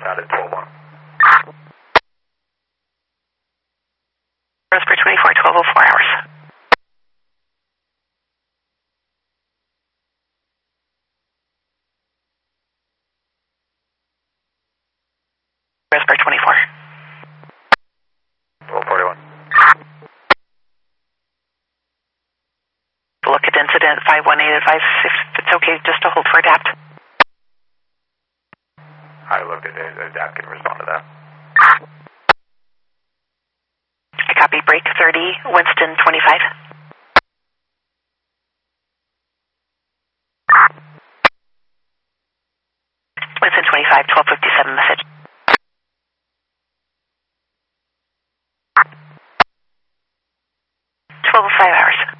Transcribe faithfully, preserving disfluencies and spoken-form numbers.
Got it, twelve one. Raspberry twenty-four, twelve oh four hours. Raspberry twenty-four. twelve forty-one. Look at incident five one eight, advise if it's okay just to hold for adapt. I looked at it, adapt can respond to that. I copy, break thirty, Winston twenty-five. Winston twenty-five, twelve fifty-seven message. twelve oh five hours.